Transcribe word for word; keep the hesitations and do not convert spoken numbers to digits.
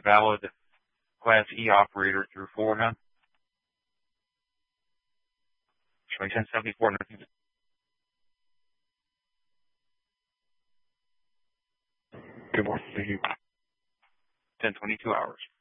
valid Class E operator through Florida. Showing ten seventy-four. Good morning. Thank you. ten twenty-two hours.